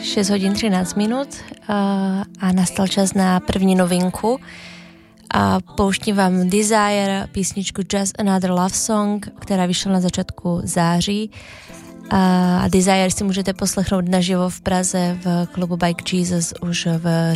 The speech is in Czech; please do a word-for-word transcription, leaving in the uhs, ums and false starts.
šest hodin třináct minut a nastal čas na první novinku. A pouštím vám Desire, písničku Just Another Love Song, která vyšla na začátku září. A Desire si můžete poslechnout naživo v Praze v klubu Bike Jesus už v